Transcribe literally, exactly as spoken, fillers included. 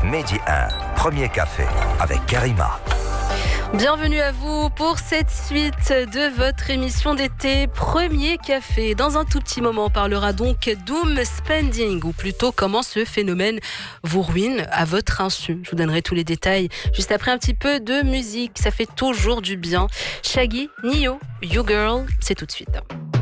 Mehdi un, premier café avec Karima. Bienvenue à vous pour cette suite de votre émission d'été Premier Café. Dans un tout petit moment, on parlera donc doom spending, ou plutôt comment ce phénomène vous ruine à votre insu. Je vous donnerai tous les détails juste après un petit peu de musique. Ça fait toujours du bien. Shaggy, Nio, You Girl, c'est tout de suite.